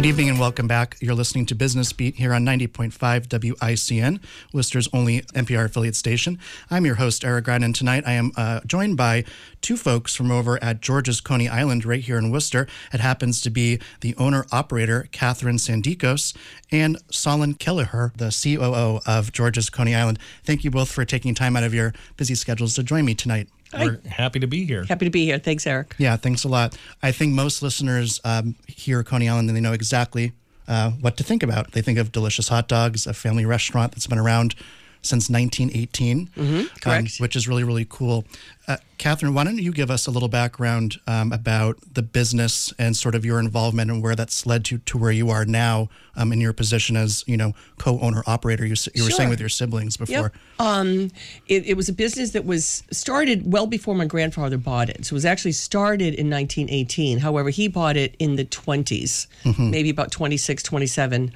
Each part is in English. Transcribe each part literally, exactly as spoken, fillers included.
Good evening and welcome back. You're listening to Business Beat here on ninety point five W I C N, Worcester's only N P R affiliate station. I'm your host, Eric Grant, and tonight I am uh, joined by two folks from over at George's Coney Island right here in Worcester. It happens to be the owner-operator, Catherine Sandikos, and Solon Kelleher, the C O O of George's Coney Island. Thank you both for taking time out of your busy schedules to join me tonight. We're happy to be here. Happy to be here. Thanks, Eric. Yeah, thanks a lot. I think most listeners um, hear at Coney Island and they know exactly uh, what to think about. They think of delicious hot dogs, a family restaurant that's been around since nineteen eighteen, Mm-hmm, correct. Um, which is really, really cool. Uh, Catherine, why don't you give us a little background um, about the business and sort of your involvement and where that's led to, to where you are now um, in your position as, you know, co-owner operator. You, you were Sure. saying with your siblings before. Yep. Um, it, it was a business that was started well before my grandfather bought it. So it was actually started in nineteen eighteen. However, he bought it in the twenties, mm-hmm. maybe about twenty-six, twenty-seven,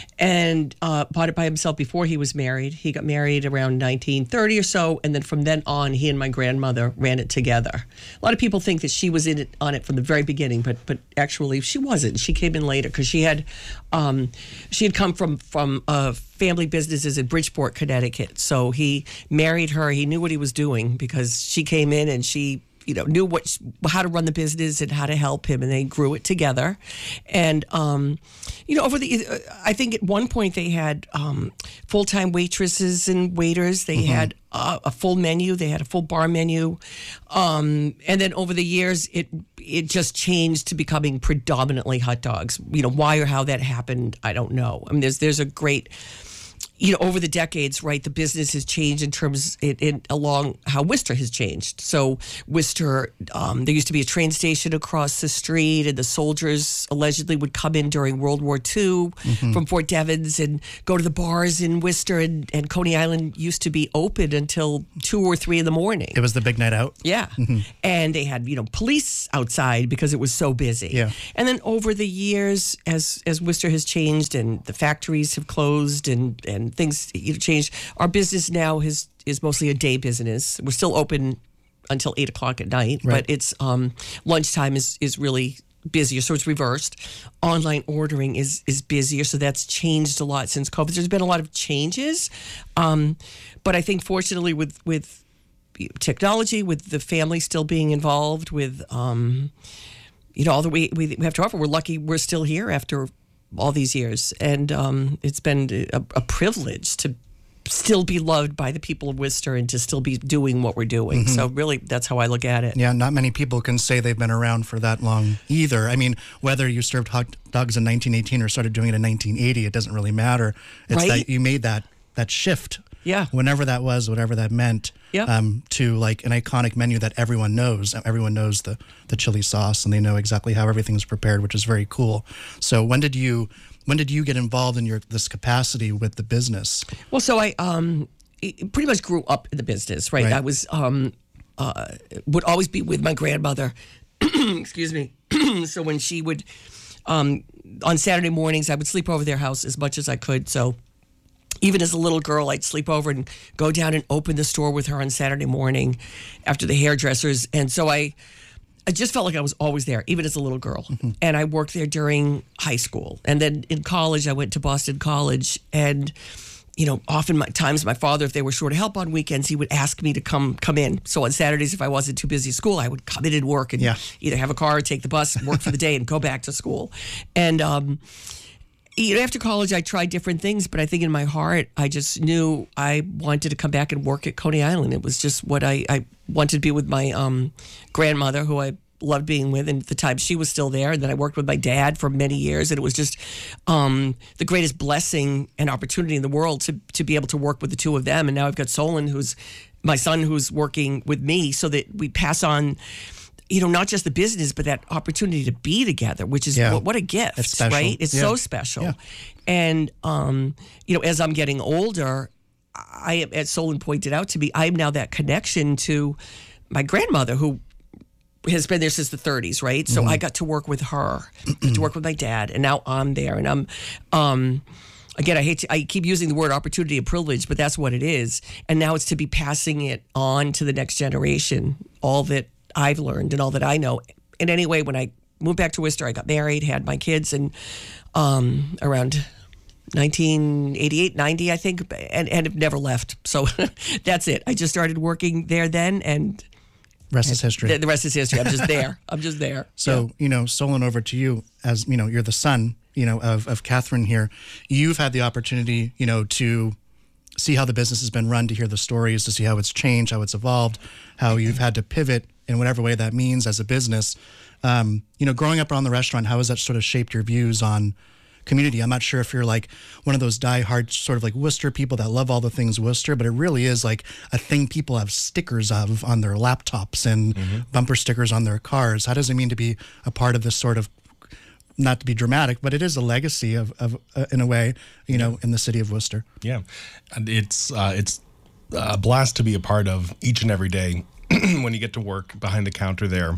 and uh, bought it by himself before he was married. He got married around nineteen thirty or so, and then from then on, he and my grandmother ran it together. A lot of people think that she was in it on it from the very beginning, but but actually she wasn't. She came in later because she had um, she had come from from uh, family businesses in Bridgeport, Connecticut. So he married her. He knew what he was doing because she came in and she, you know, knew what how to run the business and how to help him, and they grew it together. And um, you know, over the, I think at one point they had um, full-time waitresses and waiters. They mm-hmm. had uh, a full menu. They had a full bar menu, um, and then over the years, it it just changed to becoming predominantly hot dogs. You know, why or how that happened, I don't know. I mean, there's there's a great. You know, over the decades, right, the business has changed in terms it, it along how Worcester has changed. So Worcester, um, there used to be a train station across the street, and the soldiers allegedly would come in during World War Two mm-hmm. from Fort Devens and go to the bars in Worcester, and, and Coney Island used to be open until two or three in the morning. It was the big night out? Yeah. Mm-hmm. And they had, you know, police outside because it was so busy. Yeah. And then over the years, as as Worcester has changed and the factories have closed and, and things you know, changed. Our business now is is mostly a day business. We're still open until eight o'clock at night, right. but it's um, lunchtime is is really busier, so it's reversed. Online ordering is is busier, so that's changed a lot since COVID. There's been a lot of changes, um, but I think fortunately with with technology, with the family still being involved, with um, you know all that we we have to offer, we're lucky we're still here after all these years, and um, it's been a, a privilege to still be loved by the people of Worcester and to still be doing what we're doing. Mm-hmm. So really, that's how I look at it. Yeah, not many people can say they've been around for that long either. I mean, whether you served hot dogs in nineteen eighteen or started doing it in nineteen eighty, it doesn't really matter. It's right? that you made that that shift. Yeah. Whenever that was, whatever that meant, yeah. um, to like an iconic menu that everyone knows. Everyone knows the, the chili sauce, and they know exactly how everything's prepared, which is very cool. So when did you when did you get involved in your this capacity with the business? Well, so I um, pretty much grew up in the business, right? right. I was um, uh, would always be with my grandmother. Excuse me. So when she would um, on Saturday mornings, I would sleep over their house as much as I could. So. Even as a little girl, I'd sleep over and go down and open the store with her on Saturday morning after the hairdressers. And so I I just felt like I was always there, even as a little girl. Mm-hmm. And I worked there during high school. And then in college, I went to Boston College. And, you know, often my times my father, if they were short of help on weekends, he would ask me to come come in. So on Saturdays, if I wasn't too busy at school, I would come in and work and yeah. either have a car or take the bus, work for the day, and go back to school. And, um you know, after college, I tried different things, but I think in my heart, I just knew I wanted to come back and work at Coney Island. It was just what I, I wanted to be with my um, grandmother, who I loved being with, and at the time she was still there. And then I worked with my dad for many years, and it was just um, the greatest blessing and opportunity in the world to to be able to work with the two of them. And now I've got Solon, who's my son, who's working with me, so that we pass on. You know, not just the business, but that opportunity to be together, which is yeah. what, what a gift, it's special. right? It's yeah. so special. Yeah. And, um, you know, as I'm getting older, I, as Solon pointed out to me, I'm now that connection to my grandmother, who has been there since the thirties, right? So mm-hmm. I got to work with her, to work with my dad, and now I'm there. And I'm, um, again, I hate to, I keep using the word opportunity and privilege, but that's what it is. And now it's to be passing it on to the next generation, all that I've learned and all that I know. And anyway, when I moved back to Worcester. I got married, had my kids, and um, around nineteen eighty-eight, ninety, I think, and, and have never left. So that's it. I just started working there then, and rest is history. The, the rest is history. I'm just there. I'm just there. So, yeah. you know, Solon, over to you, as, you know, you're the son, you know, of, of Catherine here. You've had the opportunity, you know, to see how the business has been run, to hear the stories, to see how it's changed, how it's evolved, how you've had to pivot in whatever way that means as a business. Um, you know, growing up around the restaurant, how has that sort of shaped your views on community? I'm not sure if you're like one of those diehard sort of like Worcester people that love all the things Worcester, but it really is like a thing people have stickers of on their laptops and mm-hmm. bumper stickers on their cars. How does it mean to be a part of this sort of, not to be dramatic, but it is a legacy of, of uh, in a way, you know, in the city of Worcester? Yeah, and it's uh, it's a blast to be a part of each and every day when you get to work behind the counter there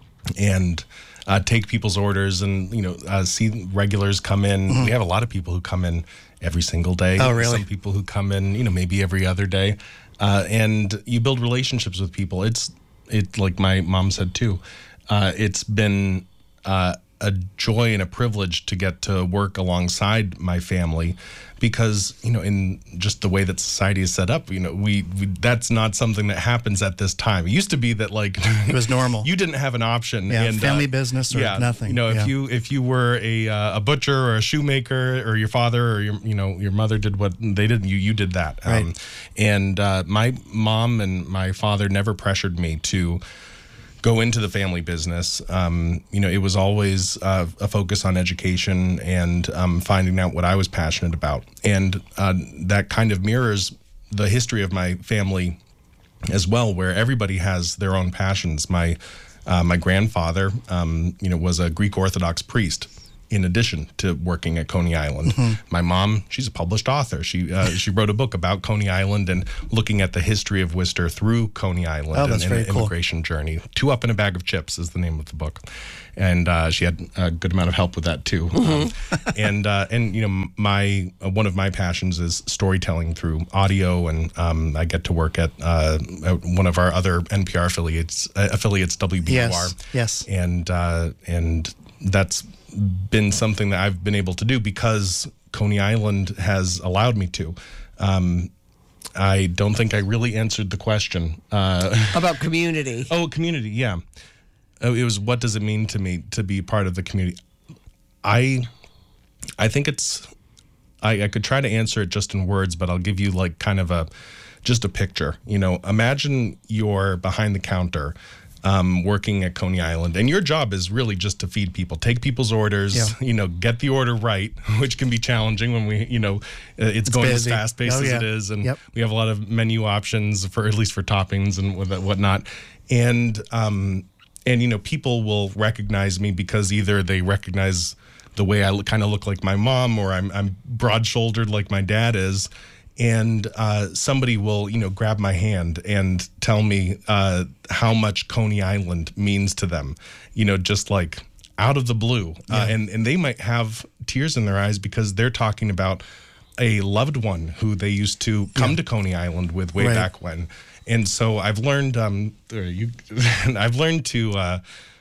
and Uh, take people's orders and, you know, uh, see regulars come in. Mm-hmm. We have a lot of people who come in every single day. Oh, really? Some people who come in, you know, maybe every other day. Uh, and you build relationships with people. It's, it, like my mom said too, uh, it's been uh, a joy and a privilege to get to work alongside my family because, you know, in just the way that society is set up, you know, we, we that's not something that happens at this time. It used to be that, like, it was normal. You didn't have an option. Yeah, and, family uh, business or yeah, nothing. You know, if yeah. you if you were a uh, a butcher or a shoemaker, or your father or your you know your mother did what they did, you you did that. Right. Um, and uh, my mom and my father never pressured me to go into the family business. Um, you know, it was always uh, a focus on education and um, finding out what I was passionate about. And uh, that kind of mirrors the history of my family as well, where everybody has their own passions. My uh, my grandfather, um, you know, was a Greek Orthodox priest, in addition to working at Coney Island. Mm-hmm. My mom, she's a published author. She uh, she wrote a book about Coney Island and looking at the history of Worcester through Coney Island oh, and, that's and very the cool. immigration journey. Two Up in a Bag of Chips is the name of the book. And uh, she had a good amount of help with that too. Mm-hmm. Um, and uh, and you know, my uh, one of my passions is storytelling through audio, and um, I get to work at, uh, at one of our other N P R affiliates, uh, affiliates W B O R. Yes. Yes. And uh, and that's been something that I've been able to do because Coney Island has allowed me to. Um, I don't think I really answered the question. Uh, About community. Oh, community, yeah. Oh, it was, what does it mean to me to be part of the community? I I think it's, I, I could try to answer it just in words, but I'll give you like kind of a, just a picture. You know, imagine you're behind the counter Um, working at Coney Island, and your job is really just to feed people, take people's orders, yeah. you know, get the order right, which can be challenging when we, you know, uh, it's, it's going busy. As fast paced oh, as yeah. it is, and yep. we have a lot of menu options for, at least for toppings and whatnot, and um, and you know, people will recognize me because either they recognize the way I kind of look like my mom, or I'm I'm broad shouldered like my dad is. And uh, somebody will, you know, grab my hand and tell me uh, how much Coney Island means to them, you know, just like out of the blue. Yeah. Uh, and, and they might have tears in their eyes because they're talking about a loved one who they used to come yeah. to Coney Island with way right. back when. And so I've learned, um, you, I've learned to, uh,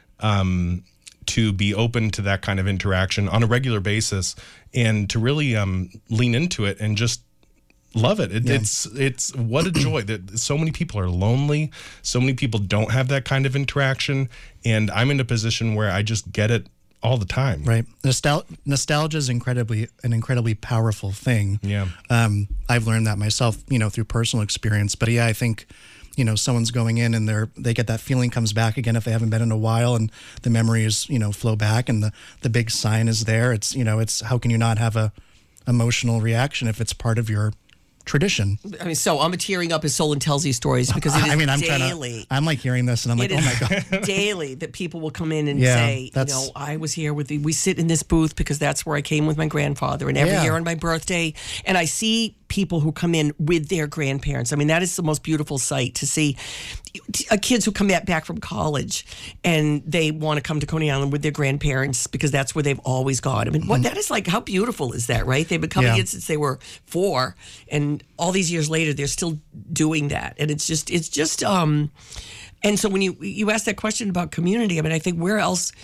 um, to be open to that kind of interaction on a regular basis, and to really um, lean into it and just love it. it yeah. It's it's what a joy that so many people are lonely. So many people don't have that kind of interaction, and I'm in a position where I just get it all the time. Right. Nostal- nostalgia is incredibly an incredibly powerful thing. Yeah. Um, I've learned that myself, you know, through personal experience. But yeah, I think, you know, someone's going in and they're they get that feeling comes back again if they haven't been in a while, and the memories, you know, flow back, and the the big sign is there. It's, you know, it's how can you not have a emotional reaction if it's part of your tradition? I mean, so I'm tearing up as Solon tells these stories because it is I mean, I'm daily. Trying to, I'm like hearing this and I'm like, it oh my God. Daily that people will come in and yeah, say, you know, I was here with the, we sit in this booth because that's where I came with my grandfather, and every yeah. year on my birthday, and I see people who come in with their grandparents. I mean, that is the most beautiful sight to see. Uh, kids who come back, back from college and they want to come to Coney Island with their grandparents because that's where they've always gone. I mean, what, that is like, how beautiful is that, right? They've been coming yeah. in since they were four, and all these years later, they're still doing that. And it's just, it's just, um, and so when you, you ask that question about community, I mean, I think where else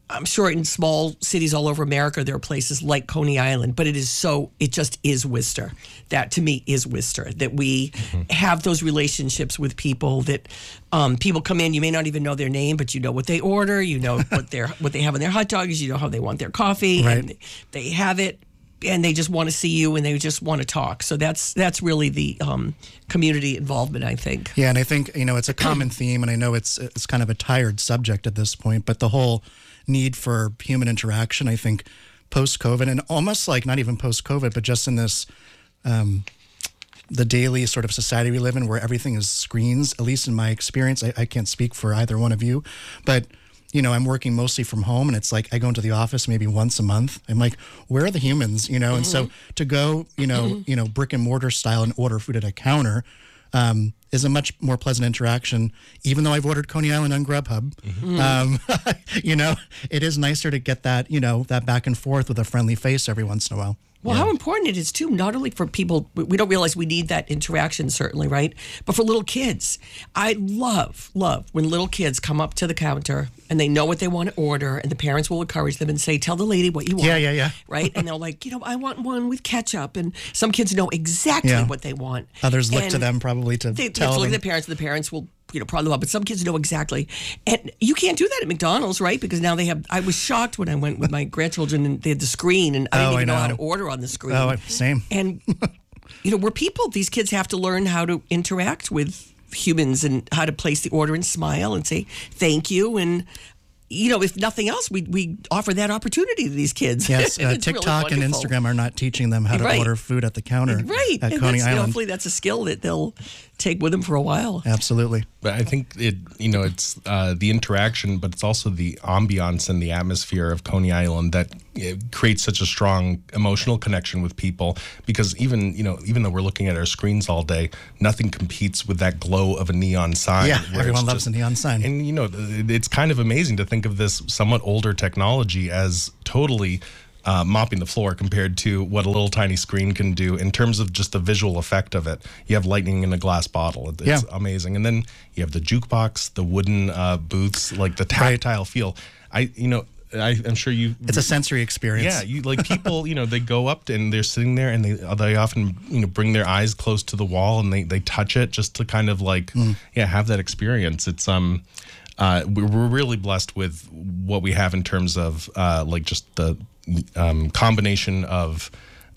I'm sure in small cities all over America, there are places like Coney Island, but it is so, it just is Worcester. That to me is Worcester, that we mm-hmm. have those relationships with people that um, people come in, you may not even know their name, but you know what they order, you know what they're, what they have in their hot dogs, you know how they want their coffee, right. and they have it, and they just want to see you and they just want to talk. So that's that's really the um, community involvement, I think. Yeah, and I think, you know, it's a common theme, and I know it's it's kind of a tired subject at this point, but the whole need for human interaction, I think, post-COVID, and almost like not even post-COVID, but just in this, um, the daily sort of society we live in where everything is screens, at least in my experience. I, I can't speak for either one of you, but you know, I'm working mostly from home, and it's like I go into the office maybe once a month. I'm like, where are the humans? You know, mm-hmm. and so to go, you know, mm-hmm. you know, brick and mortar style and order food at a counter um, is a much more pleasant interaction. Even though I've ordered Coney Island on Grubhub, mm-hmm. um, you know, it is nicer to get that, you know, that back and forth with a friendly face every once in a while. Well, yeah. How important it is, too, not only for people, we don't realize we need that interaction, certainly, right? But for little kids. I love, love when little kids come up to the counter and they know what they want to order, and the parents will encourage them and say, tell the lady what you want. Yeah, yeah, yeah. Right? And they're like, you know, I want one with ketchup. And some kids know exactly yeah. what they want. Others look and to them probably to they, tell they have to look them. at the parents, and the parents will, you know, prod them up. But some kids know exactly. And you can't do that at McDonald's, right? Because now they have, I was shocked when I went with my grandchildren and they had the screen, and I didn't oh, even I know. know how to order on the screen. Oh, same. And, you know, we're people. These kids have to learn how to interact with humans and how to place the order and smile and say thank you. And, you know, if nothing else, we we offer that opportunity to these kids. Yes, uh, TikTok really and Instagram are not teaching them how to right. order food at the counter right. at and Coney that's, Island. Hopefully that's a skill that they'll take with them for a while. Absolutely. But I think it, you know, it's uh, the interaction, but it's also the ambiance and the atmosphere of Coney Island that it creates such a strong emotional connection with people. Because even, you know, even though we're looking at our screens all day, nothing competes with that glow of a neon sign. Yeah, everyone loves just, a neon sign. And, you know, it's kind of amazing to think of this somewhat older technology as totally Uh, mopping the floor compared to what a little tiny screen can do in terms of just the visual effect of it. You have lightning in a glass bottle. It's yeah. amazing. And then you have the jukebox, the wooden uh, booths, like the tactile right. feel. I, you know, I, I'm sure you. It's a sensory experience. Yeah, you like people. You know, they go up and they're sitting there, and they they often you know bring their eyes close to the wall and they they touch it just to kind of like mm. yeah have that experience. It's um. Uh, we're really blessed with what we have in terms of uh, like just the um, combination of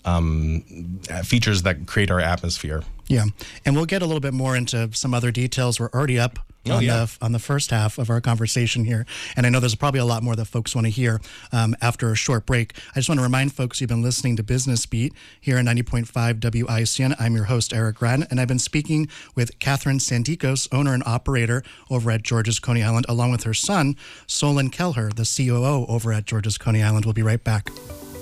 um, features that create our atmosphere. Yeah, and we'll get a little bit more into some other details. We're already up oh, on yeah. the on the first half of our conversation here, and I know there's probably a lot more that folks want to hear um, after a short break. I just want to remind folks you've been listening to Business Beat here on ninety point five W I C N. I'm your host, Eric Gradden, and I've been speaking with Catherine Sandikos, owner and operator over at George's Coney Island, along with her son, Solon Kelher, the C O O over at George's Coney Island. We'll be right back.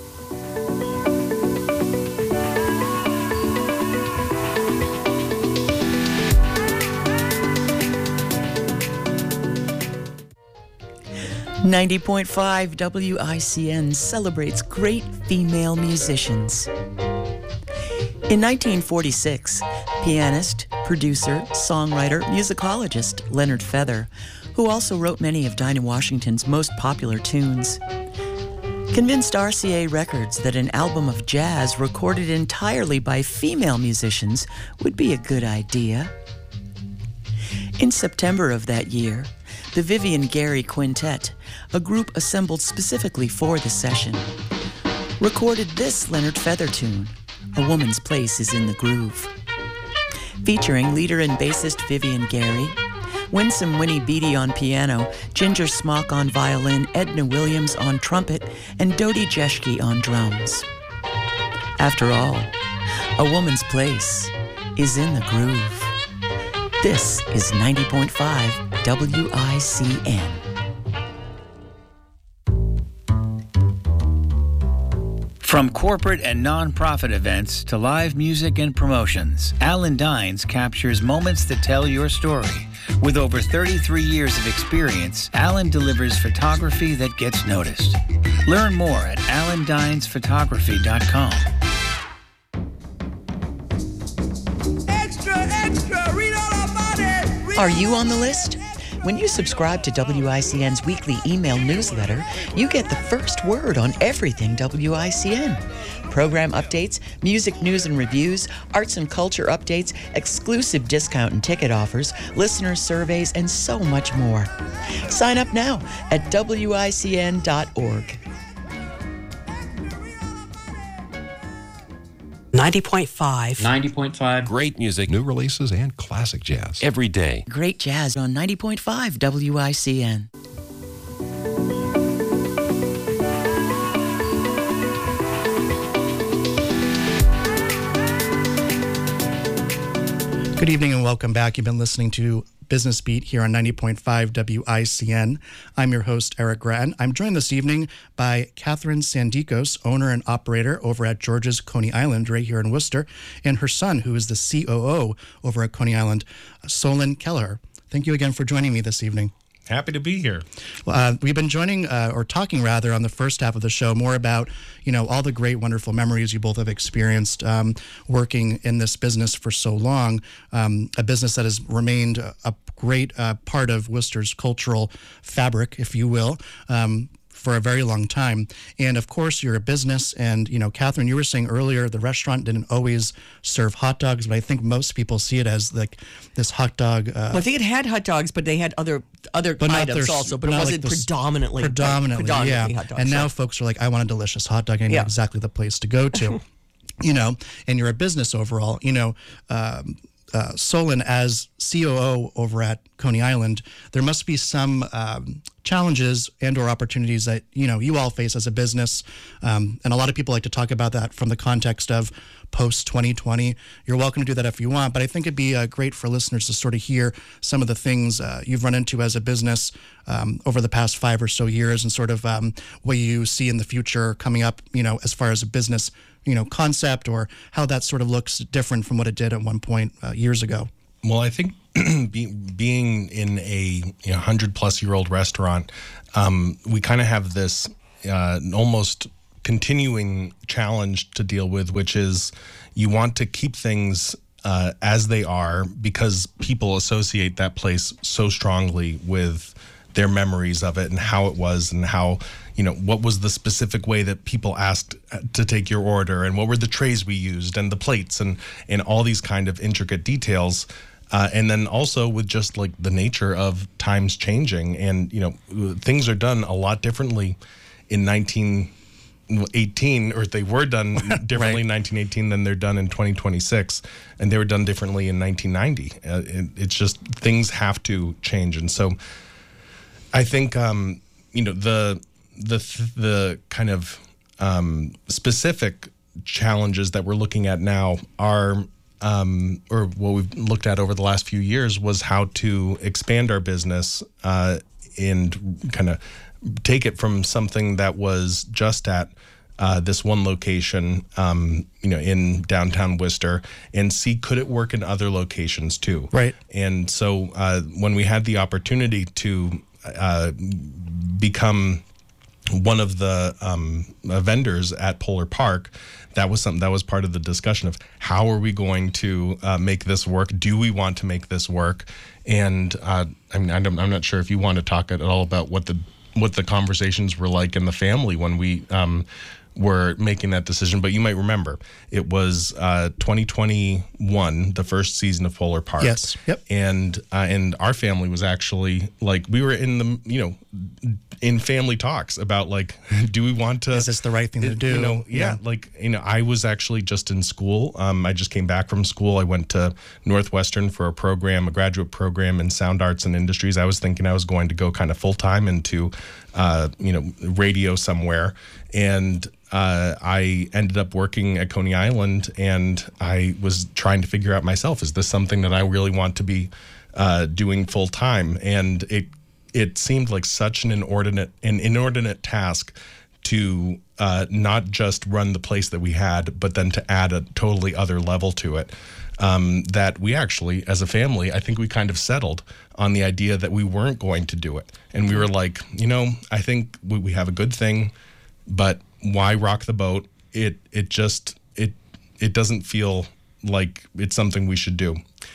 ninety point five W I C N celebrates great female musicians. In nineteen forty-six, pianist, producer, songwriter, musicologist Leonard Feather, who also wrote many of Dinah Washington's most popular tunes, convinced R C A Records that an album of jazz recorded entirely by female musicians would be a good idea. In September of that year, the Vivian Gary Quintet, a group assembled specifically for the session, recorded this Leonard Feather tune, A Woman's Place is in the Groove. Featuring leader and bassist Vivian Gary, Winsome Winnie Beatty on piano, Ginger Smock on violin, Edna Williams on trumpet, and Dodi Jeschke on drums. After all, a woman's place is in the groove. This is ninety point five W I C N. From corporate and nonprofit events to live music and promotions, Alan Dines captures moments that tell your story. With over thirty-three years of experience, Alan delivers photography that gets noticed. Learn more at alan dines photography dot com. Extra, extra, read all about it. Read Are you on the list? When you subscribe to W I C N's weekly email newsletter, you get the first word on everything W I C N. Program updates, music news and reviews, arts and culture updates, exclusive discount and ticket offers, listener surveys, and so much more. Sign up now at W I C N dot org. ninety point five. ninety point five. Great music, new releases, and classic jazz every day. Great jazz on ninety point five W I C N. Good evening and welcome back. You've been listening to Business Beat here on ninety point five W I C N. I'm your host, Eric Grattan. I'm joined this evening by Catherine Sandikos, owner and operator over at George's Coney Island right here in Worcester, and her son, who is the C O O over at Coney Island, Solon Kelleher. Thank you again for joining me this evening. Happy to be here. Well, uh, we've been joining, uh, or talking rather, on the first half of the show more about, you know, all the great, wonderful memories you both have experienced um, working in this business for so long, um, a business that has remained a, a great uh, part of Worcester's cultural fabric, if you will, um, for a very long time. And of course, you're a business. And, you know, Catherine, you were saying earlier, the restaurant didn't always serve hot dogs, but I think most people see it as like this hot dog. Uh, Well, I think it had hot dogs, but they had other other But not items their- also, but but it not wasn't like this- predominantly predominantly, predominantly yeah. hot dogs. And now yeah. folks are like, I want a delicious hot dog. I know Yeah. exactly the place to go to. You know, and you're a business overall. You know, um, uh, Solon, as C O O over at Coney Island, there must be some um, challenges and or opportunities that, you know, you all face as a business. Um, and a lot of people like to talk about that from the context of post twenty twenty. You're welcome to do that if you want, but I think it'd be uh, great for listeners to sort of hear some of the things uh, you've run into as a business um, over the past five or so years, and sort of um, what you see in the future coming up, you know, as far as a business, you know, concept, or how that sort of looks different from what it did at one point uh, years ago. Well, I think be, being in a you know, hundred plus year old restaurant, um, we kind of have this uh, almost continuing challenge to deal with, which is you want to keep things uh, as they are because people associate that place so strongly with their memories of it and how it was and how, you know, what was the specific way that people asked to take your order and what were the trays we used and the plates and, and all these kind of intricate details. Uh, and then also with just like the nature of times changing and, you know, things are done a lot differently in nineteen eighteen, or they were done differently Right. in nineteen eighteen than they're done in twenty twenty-six, and they were done differently in nineteen ninety. Uh, it, it's just things have to change. And so I think, um, you know, the, the, the kind of um, specific challenges that we're looking at now are, Um, or what we've looked at over the last few years was how to expand our business uh, and kind of take it from something that was just at uh, this one location, um, you know, in downtown Worcester, and see could it work in other locations too. Right. And so uh, when we had the opportunity to uh, become one of the um, uh, vendors at Polar Park, that was something that was part of the discussion of how are we going to uh, make this work? Do we want to make this work? And uh, I mean, I don't, I'm not sure if you want to talk at all about what the what the conversations were like in the family when we um, were making that decision. But you might remember it was uh, twenty twenty-one, the first season of Polar Park. Yes. Yep. And uh, and our family was actually like we were in the you know. in family talks about like, do we want to, Is this the right thing to do? You know, yeah, Yeah. like, you know, I was actually just in school. Um, I just came back from school. I went to Northwestern for a program, a graduate program in sound arts and industries. I was thinking I was going to go kind of full time into, uh, you know, radio somewhere. And uh, I ended up working at Coney Island, and I was trying to figure out myself, is this something that I really want to be uh, doing full time? And it it seemed like such an inordinate an inordinate task to uh, not just run the place that we had, but then to add a totally other level to it. Um, that we actually, as a family, I think we kind of settled on the idea that we weren't going to do it. And we were like, you know, I think we, we have a good thing, but why rock the boat? It it just it it doesn't feel like it's something we should do.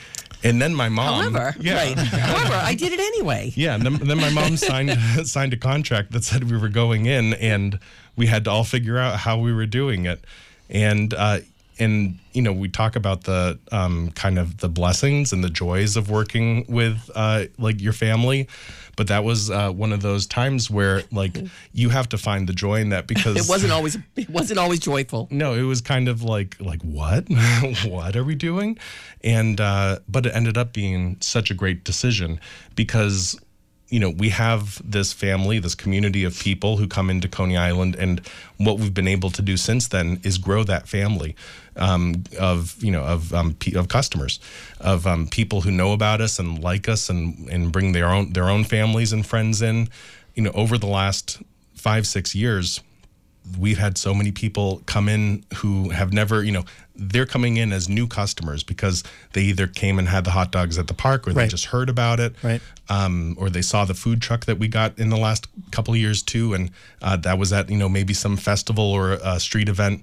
And then my mom. However, yeah. right. However, I did it anyway. Yeah, and then, then my mom signed signed a contract that said we were going in, and we had to all figure out how we were doing it. And uh, and you know, we talk about the um, kind of the blessings and the joys of working with uh, like your family, but that was uh, one of those times where like you have to find the joy in that, because It wasn't always it wasn't always joyful. no, it was kind of like like what what are we doing? And uh, but it ended up being such a great decision, because you know, we have this family, this community of people who come into Coney Island, and what we've been able to do since then is grow that family um, of, you know, of um, of customers, of um, people who know about us and like us, and and bring their own their own families and friends in. You know, over the last five six years, we've had so many people come in who have never, you know, they're coming in as new customers because they either came and had the hot dogs at the park, or they Right. just heard about it, Right. um, or they saw the food truck that we got in the last couple of years too, and uh, that was at, you know, maybe some festival or a street event,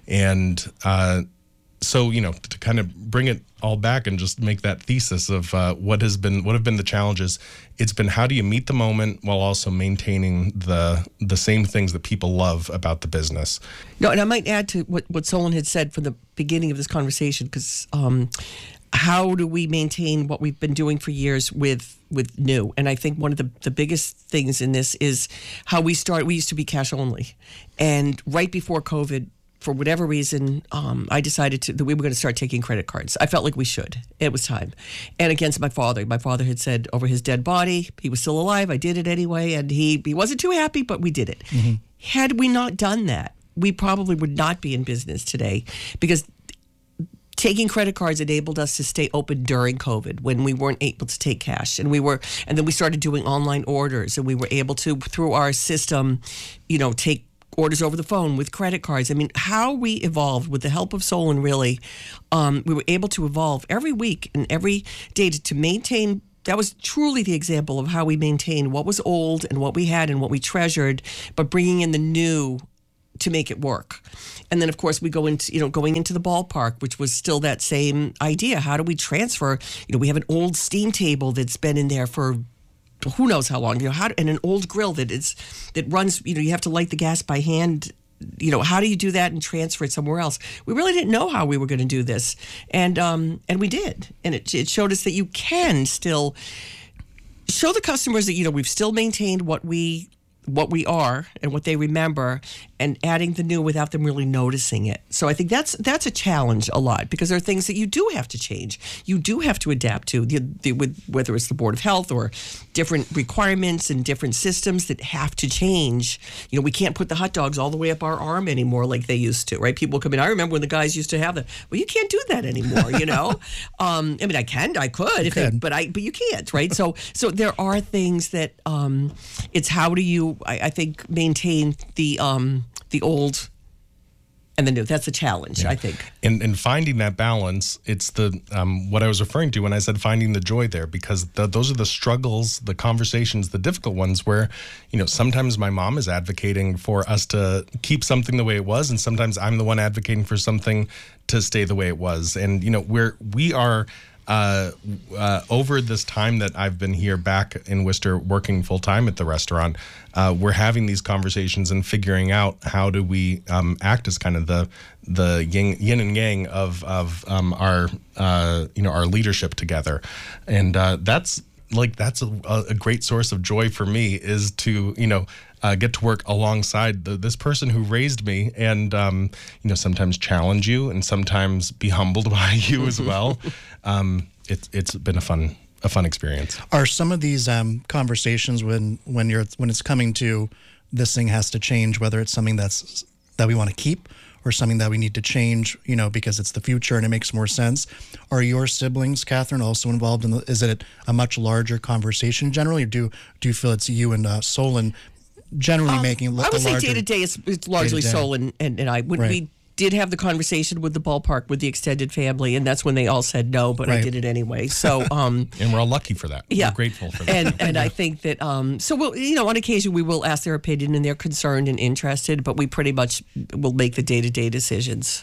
and uh, so, you know, to kind of bring it all back and just make that thesis of uh, what has been, what have been the challenges. It's been, how do you meet the moment while also maintaining the the same things that people love about the business? No, and I might add to what, what Solon had said from the beginning of this conversation, because um, how do we maintain what we've been doing for years with with new? And I think one of the, the biggest things in this is how we start. We used to be cash only. And right before COVID, for whatever reason, um, I decided to, that we were going to start taking credit cards. I felt like we should. It was time. And against my father. My father had said over his dead body, he was still alive. I did it anyway. And he, he wasn't too happy, but we did it. Mm-hmm. Had we not done that, we probably would not be in business today, because taking credit cards enabled us to stay open during COVID when we weren't able to take cash. And we were, and then we started doing online orders, and we were able to, through our system, you know, take orders over the phone with credit cards. I mean, how we evolved with the help of Solon, really, um, we were able to evolve every week and every day to, to maintain. That was truly the example of how we maintained what was old and what we had and what we treasured, but bringing in the new to make it work. And then, of course, we go into, you know, going into the ballpark, which was still that same idea. How do we transfer? You know, we have an old steam table that's been in there for who knows how long, you know, how, and an old grill that is, that runs, you know, you have to light the gas by hand. You know, how do you do that and transfer it somewhere else? We really didn't know how we were going to do this. And, um, and we did. And it, it showed us that you can still show the customers that, you know, we've still maintained what we, what we are and what they remember, and adding the new without them really noticing it. So I think that's that's a challenge a lot, because there are things that you do have to change. You do have to adapt to, the, the, with, whether it's the Board of Health or different requirements and different systems that have to change. You know, we can't put the hot dogs all the way up our arm anymore like they used to, right? People come in. I remember when the guys used to have that. Well, you can't do that anymore, you know? um, I mean, I can, I could, if they, but I, but you can't, right? So, so there are things that um, it's how do you, I, I think, maintain the um, the old and the new. That's a challenge, yeah. I think. And and finding that balance, it's the um, what I was referring to when I said finding the joy there, because the, those are the struggles, the conversations, the difficult ones where, you know, sometimes my mom is advocating for us to keep something the way it was, and sometimes I'm the one advocating for something to stay the way it was. And, you know, we're, we are... Uh, uh, over this time that I've been here back in Worcester working full time at the restaurant, uh, we're having these conversations and figuring out how do we um, act as kind of the the yin, yin and yang of of um, our uh, you know our leadership together, and uh, that's like that's a, a great source of joy for me, is to you know. Uh, get to work alongside the, this person who raised me, and um, you know, sometimes challenge you, and sometimes be humbled by you as well. Um, it's it's been a fun a fun experience. Are some of these um, conversations when when you're when it's coming to this thing has to change, whether it's something that's that we want to keep or something that we need to change, you know, because it's the future and it makes more sense? Are your siblings, Catherine, also involved in the? Is it a much larger conversation generally, or do do you feel it's you and uh, Solon? Generally um, making I would say day to day it's, it's largely Sol and, and, and I. When right. we did have the conversation with the ballpark with the extended family, and that's when they all said no, but right. I did it anyway. So um, and we're all lucky for that. Yeah, we're grateful for that. And and I think that um, so we'll you know on occasion we will ask their opinion, and they're concerned and interested, but we pretty much will make the day to day decisions.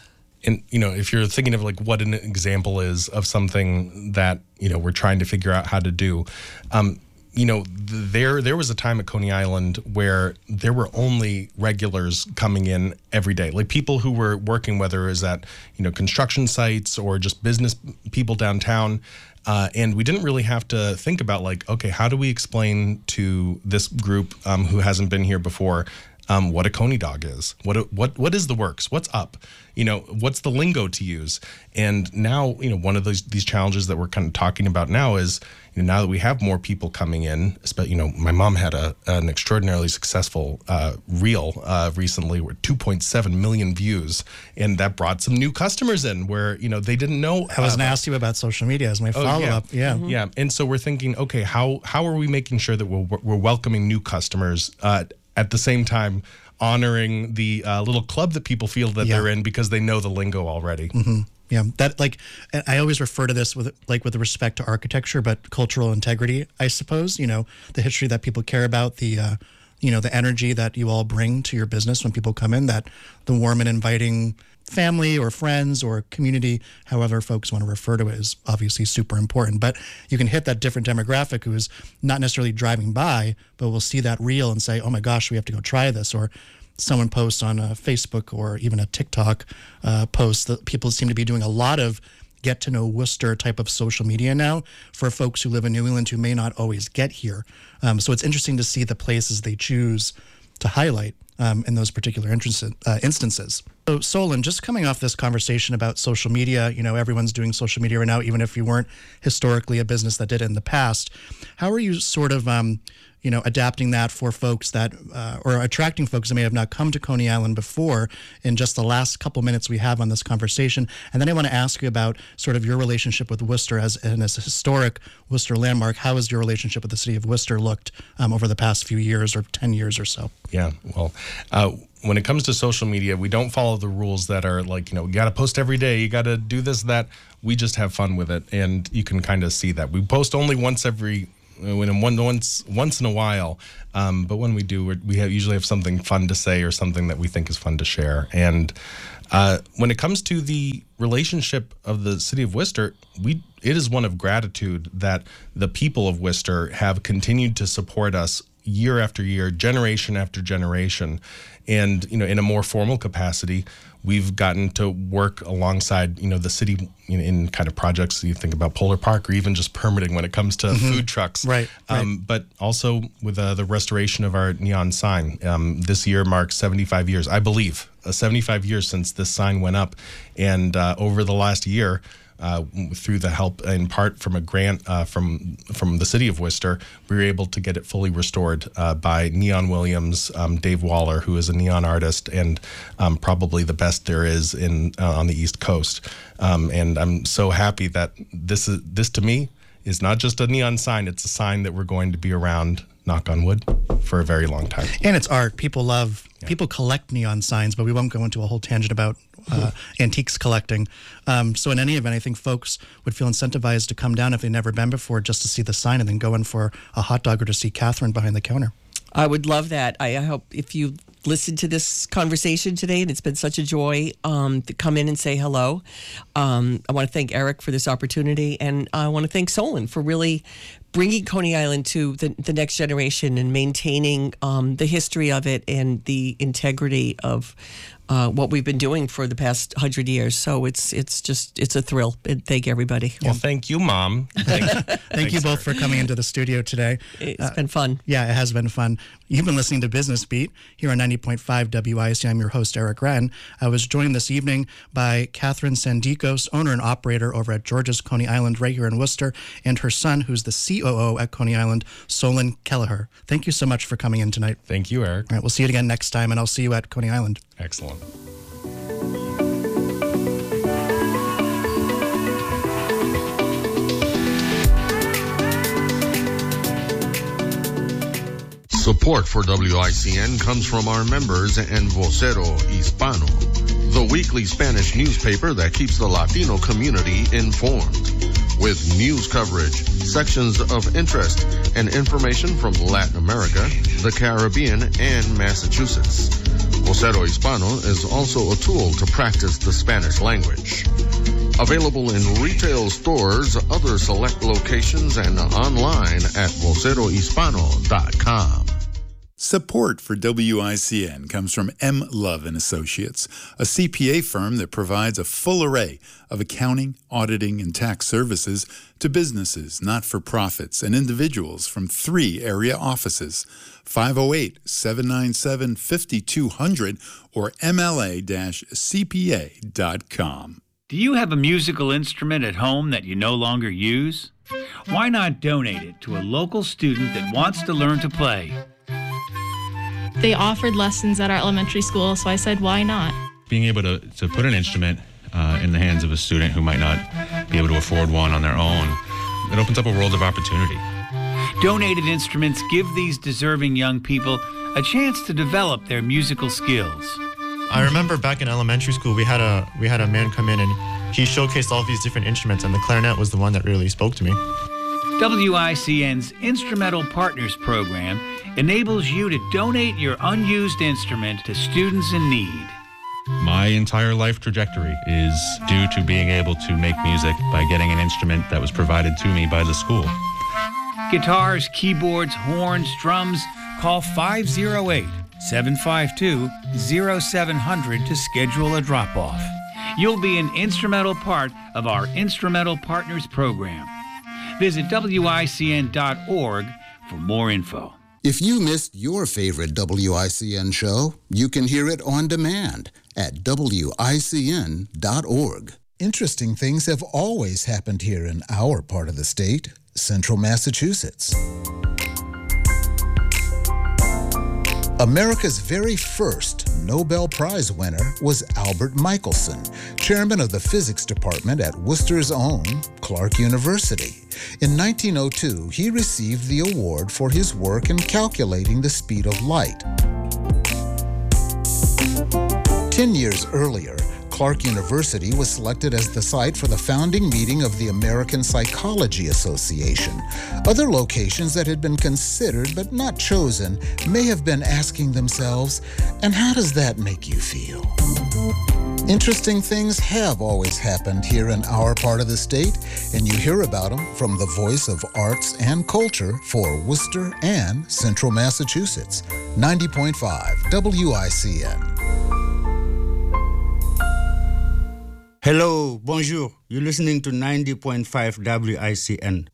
and, you know, if you're thinking of like what an example is of something that, you know, we're trying to figure out how to do, um, you know, there there was a time at Coney Island where there were only regulars coming in every day, like people who were working, whether it was at, you know, construction sites or just business people downtown. Uh, and we didn't really have to think about like, okay, how do we explain to this group um, who hasn't been here before um, what a Coney dog is? What what what is the works? What's up? You know, what's the lingo to use? And now, you know, one of those these challenges that we're kind of talking about now is, you know, now that we have more people coming in, you know, my mom had a an extraordinarily successful uh, reel uh, recently with two point seven million views, and that brought some new customers in where, you know, they didn't know. I was going to uh, ask you about social media as my oh, follow yeah. up. Yeah, mm-hmm. yeah. And so we're thinking, okay, how how are we making sure that we're we're welcoming new customers uh, at the same time honoring the uh, little club that people feel that Yeah. they're in because they know the lingo already. Mm-hmm. Yeah, that like I always refer to this with like with respect to architecture, but cultural integrity, I suppose. You know, the history that people care about, the uh, you know, the energy that you all bring to your business when people come in, that the warm and inviting family or friends or community, however folks want to refer to it, is obviously super important. But you can hit that different demographic who is not necessarily driving by, but will see that reel and say, oh my gosh, we have to go try this. Or someone posts on a Facebook or even a TikTok uh, post that people seem to be doing a lot of get to know Worcester type of social media now for folks who live in New England who may not always get here. Um, so it's interesting to see the places they choose to highlight um, in those particular instances. Uh, instances. So Solon, just coming off this conversation about social media, you know, everyone's doing social media right now, even if you weren't historically a business that did it in the past. How are you sort of, um, you know, adapting that for folks that, uh, or attracting folks that may have not come to Coney Island before in just the last couple minutes we have on this conversation? And then I want to ask you about sort of your relationship with Worcester as, and as a historic Worcester landmark. How has your relationship with the city of Worcester looked um, over the past few years or ten years or so? Yeah, well, uh, when it comes to social media, we don't follow the rules that are like, you know, you got to post every day, you got to do this, that. We just have fun with it, and you can kind of see that. We post only once every when one once once in a while, um, but when we do, we're, we have, usually have something fun to say or something that we think is fun to share. And uh, when it comes to the relationship of the city of Worcester, we it is one of gratitude that the people of Worcester have continued to support us year after year, generation after generation. And, you know, in a more formal capacity, we've gotten to work alongside, you know, the city in, in kind of projects. You think about Polar Park or even just permitting when it comes to mm-hmm. food trucks. Right. Um, right. But also with uh, the restoration of our neon sign. Um, this year marks seventy-five years, I believe, uh, seventy-five years since this sign went up. And uh, over the last year, Uh, through the help in part from a grant uh, from from the city of Worcester, we were able to get it fully restored uh, by Neon Williams, um, Dave Waller, who is a neon artist and um, probably the best there is in uh, on the East Coast. Um, and I'm so happy that this is this to me is not just a neon sign; it's a sign that we're going to be around, knock on wood, for a very long time. And it's art. People love, yeah. people collect neon signs, but we won't go into a whole tangent about uh, antiques collecting. Um, so in any event, I think folks would feel incentivized to come down if they've never been before just to see the sign and then go in for a hot dog or to see Catherine behind the counter. I would love that. I, I hope if you listened to this conversation today, and it's been such a joy um, to come in and say hello. Um, I want to thank Eric for this opportunity, and I want to thank Solon for really bringing Coney Island to the, the next generation and maintaining um, the history of it and the integrity of uh, what we've been doing for the past hundred years. So it's it's just it's a thrill. And thank everybody. Well, thank you, Mom. Thank, thank you both for coming into the studio today. It's uh, been fun. Yeah, it has been fun. You've been listening to Business Beat here on ninety point five W I C. I'm your host, Eric Wren. I was joined this evening by Catherine Sandikos, owner and operator over at George's Coney Island right here in Worcester, and her son, who's the C O O at Coney Island, Solon Kelleher. Thank you so much for coming in tonight. Thank you, Eric. All right, we'll see you again next time, and I'll see you at Coney Island. Excellent. Support for W I C N comes from our members and Vocero Hispano, the weekly Spanish newspaper that keeps the Latino community informed. With news coverage, sections of interest, and information from Latin America, the Caribbean, and Massachusetts. Vocero Hispano is also a tool to practice the Spanish language. Available in retail stores, other select locations, and online at vocero hispano dot com. Support for W I C N comes from M. Love and Associates, a C P A firm that provides a full array of accounting, auditing, and tax services to businesses, not-for-profits, and individuals from three area offices, five oh eight, seven nine seven, five two zero zero or M L A C P A dot com. Do you have a musical instrument at home that you no longer use? Why not donate it to a local student that wants to learn to play? They offered lessons at our elementary school, so I said, why not? Being able to, to put an instrument uh, in the hands of a student who might not be able to afford one on their own, it opens up a world of opportunity. Donated instruments give these deserving young people a chance to develop their musical skills. I remember back in elementary school, we had a we had a man come in and he showcased all these different instruments, and the clarinet was the one that really spoke to me. W I C N's Instrumental Partners Program enables you to donate your unused instrument to students in need. My entire life trajectory is due to being able to make music by getting an instrument that was provided to me by the school. Guitars, keyboards, horns, drums, call five oh eight, seven five two, oh seven hundred to schedule a drop-off. You'll be an instrumental part of our Instrumental Partners Program. Visit W I C N dot org for more info. If you missed your favorite W I C N show, you can hear it on demand at W I C N dot org. Interesting things have always happened here in our part of the state, Central Massachusetts. America's very first Nobel Prize winner was Albert Michelson, chairman of the physics department at Worcester's own Clark University. In nineteen oh two, he received the award for his work in calculating the speed of light. Ten years earlier, Clark University was selected as the site for the founding meeting of the American Psychology Association. Other locations that had been considered but not chosen may have been asking themselves, and how does that make you feel? Interesting things have always happened here in our part of the state, and you hear about them from the voice of arts and culture for Worcester and Central Massachusetts. ninety point five W I C N. Hello, bonjour. You're listening to ninety point five W I C N.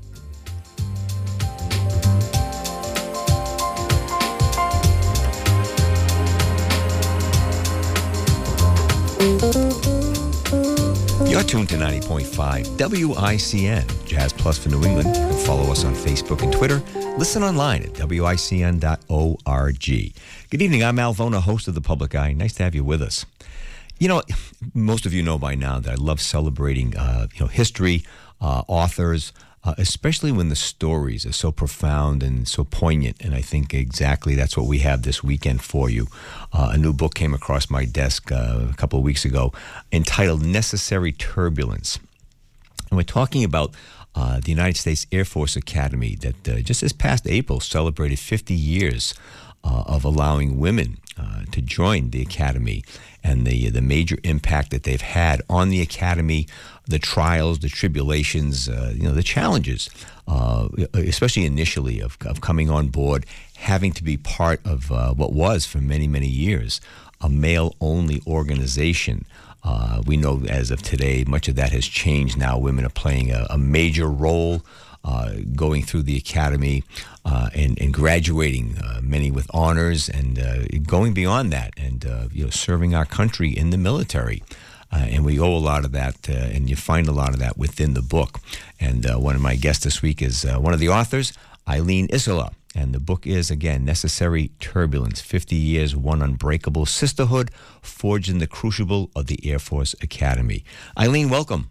You're tuned to ninety point five W I C N, Jazz Plus for New England. You can follow us on Facebook and Twitter. Listen online at W I C N dot org. Good evening. I'm Al Vona, host of The Public Eye. Nice to have you with us. You know, most of you know by now that I love celebrating, uh, you know, history, uh, authors, uh, especially when the stories are so profound and so poignant. And I think exactly that's what we have this weekend for you. Uh, a new book came across my desk uh, a couple of weeks ago entitled Necessary Turbulence. And we're talking about uh, the United States Air Force Academy that uh, just this past April celebrated fifty years uh, of allowing women uh, to join the Academy, and the the major impact that they've had on the Academy, the trials, the tribulations, uh, you know, the challenges, uh, especially initially of, of coming on board, having to be part of uh, what was for many, many years a male-only organization. Uh, we know as of today, much of that has changed now. Women are playing a, a major role uh, going through the Academy uh, and, and graduating, uh, many with honors, and uh, going beyond that, and uh, you know, serving our country in the military. Uh, and we owe a lot of that, uh, and you find a lot of that within the book. And uh, one of my guests this week is uh, one of the authors, Eileen Isola. And the book is, again, Necessary Turbulence, fifty years, One Unbreakable Sisterhood, Forged in the Crucible of the Air Force Academy. Eileen, welcome.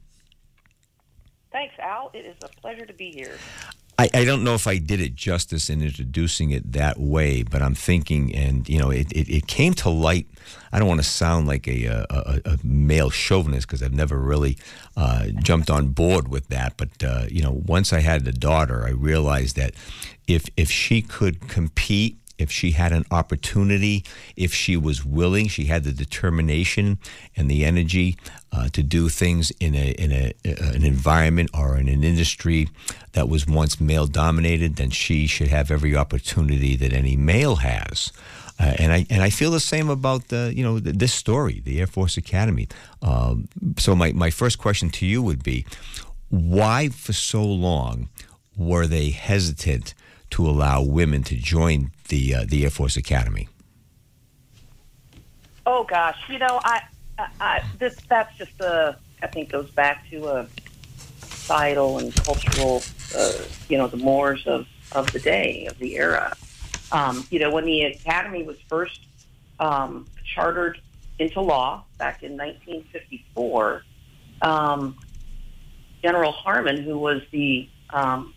Thanks, Al. It is a pleasure to be here. I, I don't know if I did it justice in introducing it that way, but I'm thinking, and, you know, it, it, it came to light. I don't want to sound like a, a, a male chauvinist, because I've never really uh, jumped on board with that. But, uh, you know, once I had a daughter, I realized that if if she could compete if she had an opportunity, if she was willing, she had the determination and the energy uh, to do things in a in a an environment or in an industry that was once male dominated, then she should have every opportunity that any male has. Uh, and I and I feel the same about the you know this story, the Air Force Academy. Um, so my, my first question to you would be, why for so long were they hesitant to allow women to join the uh, the Air Force Academy? Oh gosh, you know, I, I, I this that's just a I think goes back to a societal and cultural, uh, you know, the mores of, of the day, of the era. Um, you know, when the Academy was first um, chartered into law back in nineteen fifty-four, um, General Harmon, who was the um,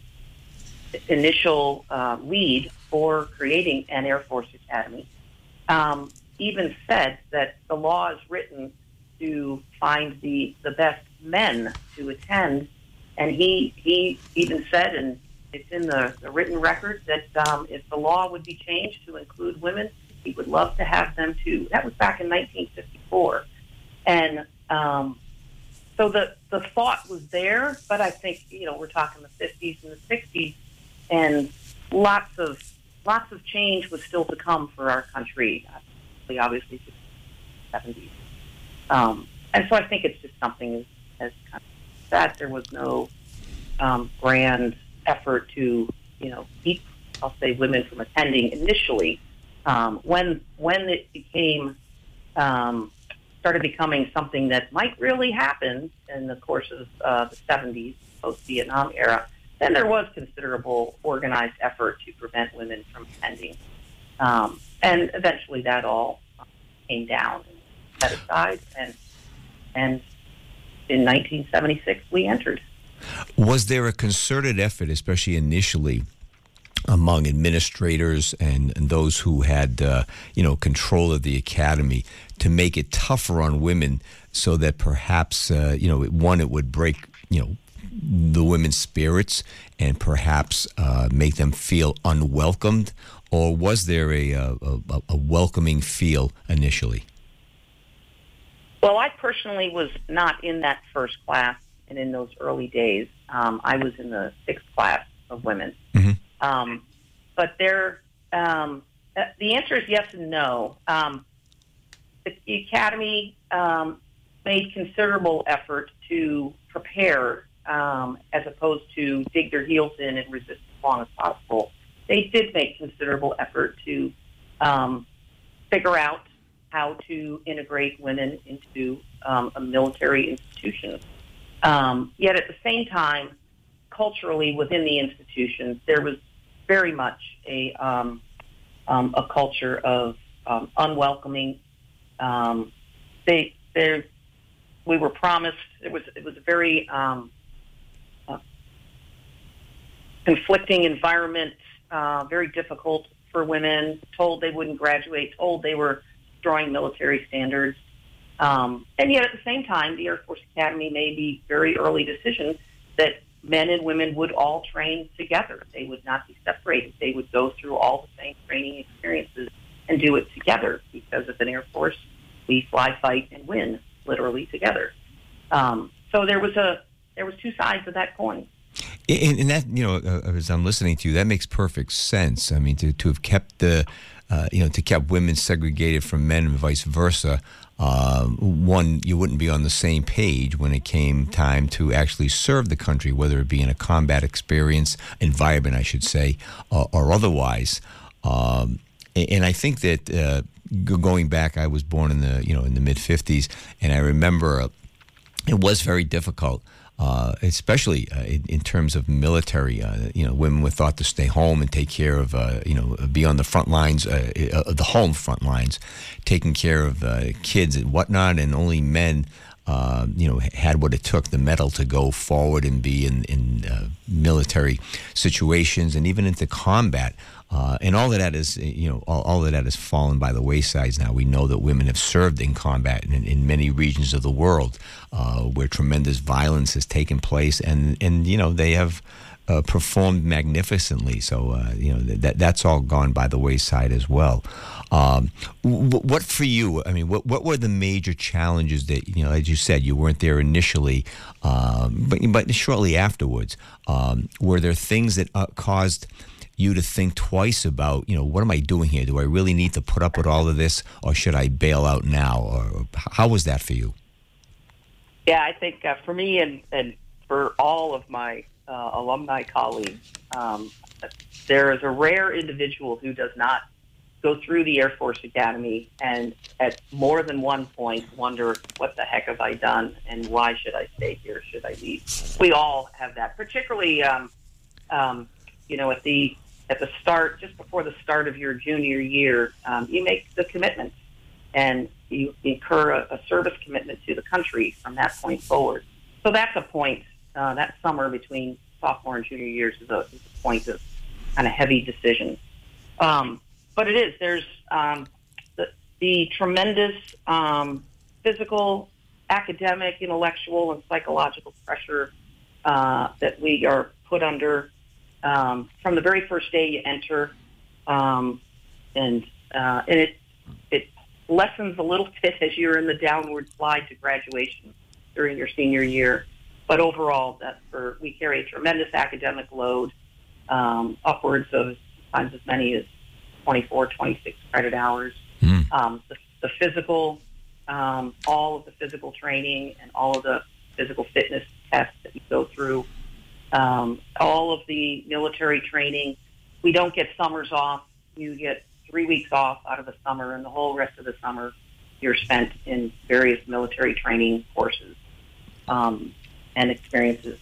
initial uh, lead for creating an Air Force Academy, um, even said that the law is written to find the, the best men to attend. And he, he even said, and it's in the, the written record, that um, if the law would be changed to include women, he would love to have them too. That was back in nineteen fifty-four. And um, so the, the thought was there, but I think, you know, we're talking the fifties and the sixties, and lots of lots of change was still to come for our country, obviously, the seventies. Um, and so I think it's just something as, as kind of that there was no um, grand effort to, you know, keep, I'll say, women from attending initially. Um, when when it became um, started becoming something that might really happen in the course of uh, the seventies, post-Vietnam era, then there was considerable organized effort to prevent women from attending. Um, and eventually that all came down and set aside, and and in nineteen seventy-six we entered. Was there a concerted effort, especially initially, among administrators and, and those who had, uh, you know, control of the academy to make it tougher on women so that perhaps, uh, you know, one, it would break, you know, the women's spirits and perhaps uh, make them feel unwelcomed? Or was there a, a, a, a welcoming feel initially? Well, I personally was not in that first class and in those early days. Um, I was in the sixth class of women. Mm-hmm. Um, but there, um, uh, the answer is yes and no. Um, the, the Academy um, made considerable effort to prepare, um, as opposed to dig their heels in and resist as long as possible. They did make considerable effort to um, figure out how to integrate women into um, a military institution. Um, yet at the same time, culturally within the institutions, there was very much a um, um, a culture of um, unwelcoming. Um, they, there, we were promised. It was it was a very um, uh, conflicting environment. Uh, very difficult for women. Told they wouldn't graduate. Told they were destroying military standards. Um, and yet, at the same time, the Air Force Academy made the very early decision that men and women would all train together. They would not be separated. They would go through all the same training experiences and do it together, because as an Air Force, we fly, fight, and win literally together. Um, so there was a there was two sides of that coin. And, and that, you know, uh, as I'm listening to you, that makes perfect sense. I mean, to, to have kept the, uh, you know, to keep women segregated from men and vice versa. Uh, one, you wouldn't be on the same page when it came time to actually serve the country, whether it be in a combat experience, environment, I should say, uh, or otherwise. Um, and I think that uh, going back, I was born in the, you know, in the mid fifties, and I remember uh, it was very difficult. Uh, especially uh, in, in terms of military, uh, you know, women were thought to stay home and take care of, uh, you know, be on the front lines, uh, uh, the home front lines, taking care of uh, kids and whatnot, and only men, uh, you know, had what it took, the mettle to go forward and be in, in uh, military situations and even into combat. Uh, and all of that is, you know, all, all of that has fallen by the wayside now. We know that women have served in combat in, in many regions of the world uh, where tremendous violence has taken place, and, and you know, they have uh, performed magnificently. So uh, you know that that's all gone by the wayside as well. Um, w- what for you? I mean, what what were the major challenges that, you know, as you said, you weren't there initially, um, but but shortly afterwards, um, were there things that uh, caused you to think twice about, you know, what am I doing here? Do I really need to put up with all of this, or should I bail out now? Or how was that for you? Yeah, I think uh, for me and, and for all of my uh, alumni colleagues, um, there is a rare individual who does not go through the Air Force Academy and at more than one point wonder, what the heck have I done and why should I stay here? Should I leave? We all have that, particularly, um, um, you know, at the at the start, just before the start of your junior year, um, you make the commitment and you incur a, a service commitment to the country from that point forward. So that's a point, uh, that summer between sophomore and junior years is a, is a point of kind of heavy decision. Um, but it is, there's um, the, the tremendous um, physical, academic, intellectual, and psychological pressure uh, that we are put under um, from the very first day you enter. Um, and uh, and it, it lessens a little bit as you're in the downward slide to graduation during your senior year. But overall, that for, we carry a tremendous academic load, um, upwards of sometimes as many as twenty-four, twenty-six credit hours. Mm. Um, the, the physical, um, all of the physical training and all of the physical fitness tests that you go through, um, all of the military training. We don't get summers off. You get three weeks off out of the summer, and the whole rest of the summer you're spent in various military training courses um, and experiences.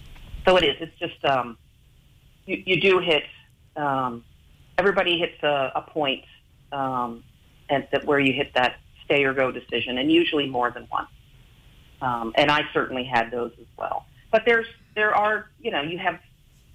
So it is. It's just um, you, you do hit. Um, everybody hits a, a point, um, and that where you hit that stay or go decision, and usually more than one. Um, and I certainly had those as well. But there's there are you know you have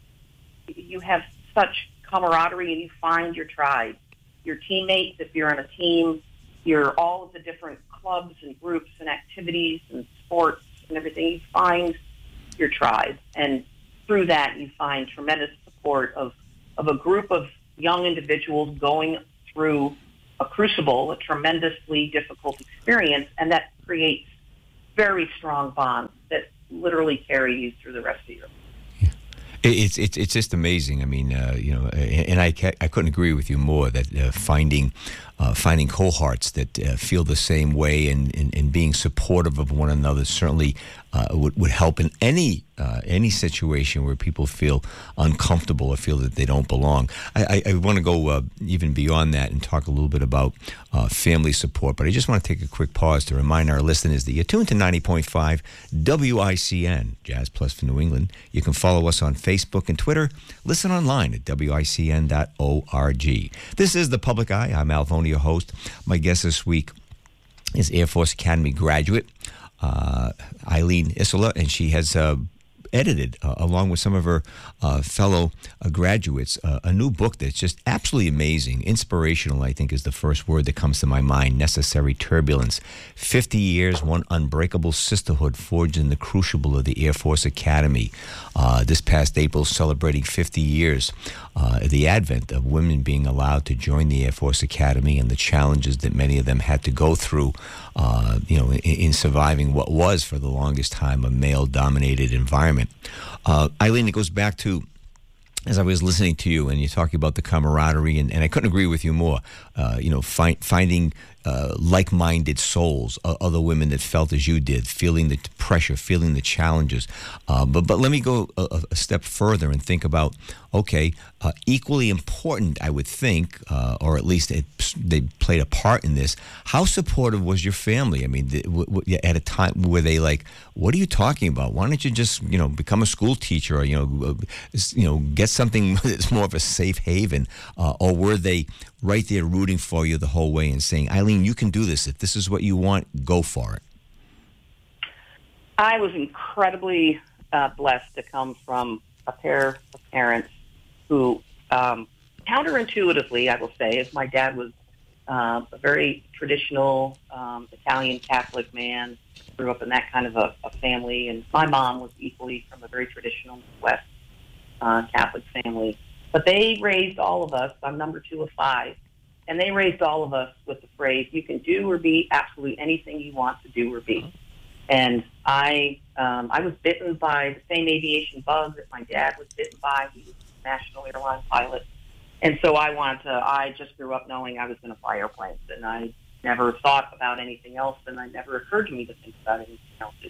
you have such camaraderie, and you find your tribe, your teammates. If you're on a team, you're all of the different clubs and groups and activities and sports and everything. You find your tribe, and through that, you find tremendous support of of a group of young individuals going through a crucible, a tremendously difficult experience, and that creates very strong bonds that literally carry you through the rest of your life. It's it's it's just amazing. I mean, uh, you know, and I I couldn't agree with you more that uh, finding uh, finding cohorts that uh, feel the same way and, and, and being supportive of one another certainly uh, would would help in any uh, any situation where people feel uncomfortable or feel that they don't belong. I, I, I want to go uh, even beyond that and talk a little bit about uh, family support, but I just want to take a quick pause to remind our listeners that you're tuned to ninety point five W I C N, Jazz Plus for New England. You can follow us on Facebook and Twitter. Listen online at W I C N dot org. This is The Public Eye. I'm Al Voni, your host. My guest this week is Air Force Academy graduate uh, Eileen Isola, and she has uh, edited, uh, along with some of her uh, fellow uh, graduates, uh, a new book that's just absolutely amazing. Inspirational, I think, is the first word that comes to my mind. Necessary Turbulence. fifty years, one unbreakable sisterhood forged in the crucible of the Air Force Academy. Uh, this past April, celebrating fifty years, uh, the advent of women being allowed to join the Air Force Academy and the challenges that many of them had to go through, uh, you know, in, in surviving what was, for the longest time, a male-dominated environment. Uh, Eileen, it goes back to, as I was listening to you and you're talking about the camaraderie, and, and I couldn't agree with you more, uh, you know, find, finding uh, like-minded souls, uh, other women that felt as you did, feeling the pressure, feeling the challenges. Uh, but, but let me go a, a step further and think about, okay, uh, equally important, I would think, uh, or at least it, they played a part in this. How supportive was your family? I mean, w- w- at a time were they like, what are you talking about? Why don't you just, you know, become a school teacher, or, you know, uh, you know, get something that's more of a safe haven? Uh, or were they right there rooting for you the whole way and saying, Eileen, you can do this. If this is what you want, go for it? I was incredibly uh, blessed to come from a pair of parents who, um, counterintuitively, I will say, as my dad was uh, a very traditional um, Italian Catholic man, grew up in that kind of a, a family, and my mom was equally from a very traditional West uh, Catholic family. But they raised all of us. I'm number two of five. And they raised all of us with the phrase, you can do or be absolutely anything you want to do or be. And I um, I was bitten by the same aviation bug that my dad was bitten by. He was a national airline pilot. And so I wanted to, I just grew up knowing I was going to fly airplanes. And I never thought about anything else. And it never occurred to me to think about anything else. It's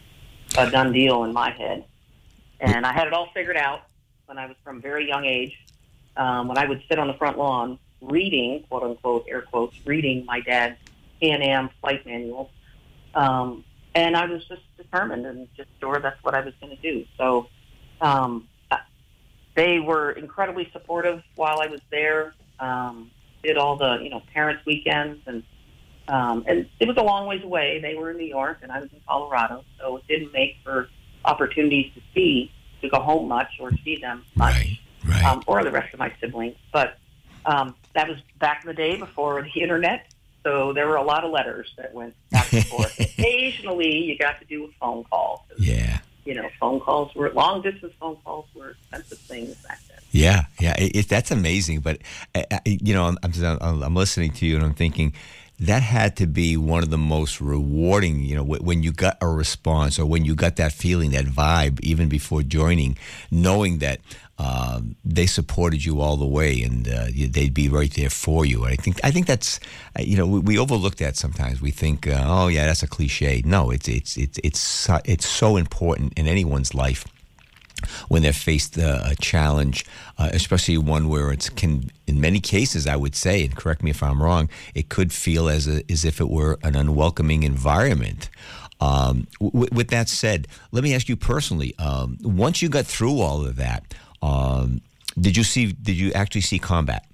a done deal in my head. And I had it all figured out when I was from a very young age. Um, when I would sit on the front lawn reading, quote unquote, air quotes, reading my dad's Pan Am flight manual. Um, and I was just determined and just sure that's what I was going to do. So um, they were incredibly supportive while I was there. Um, did all the, you know, parents' weekends. And, um, and it was a long ways away. They were in New York and I was in Colorado. So it didn't make for opportunities to see, to go home much or see them much. Right, right. Um, or the rest of my siblings. But um, that was back in the day before the internet, so there were a lot of letters that went back and forth. Occasionally, you got to do a phone call. Yeah. You know, phone calls were, long-distance phone calls were expensive things back then. Yeah, yeah, it, it, that's amazing. But, uh, you know, I'm, I'm, I'm listening to you and I'm thinking, that had to be one of the most rewarding, you know, when you got a response or when you got that feeling, that vibe, even before joining, knowing that um, they supported you all the way and uh, they'd be right there for you. And I think I think that's, you know, we, we overlook that sometimes. We think, uh, oh yeah, that's a cliche. No, it's it's it's it's it's so important in anyone's life when they're faced uh, a challenge, uh, especially one where it's can, in many cases, I would say, and correct me if I'm wrong, it could feel as a, as if it were an unwelcoming environment. Um, w- with that said, let me ask you personally: um, once you got through all of that, um, did you see? Did you actually see combat?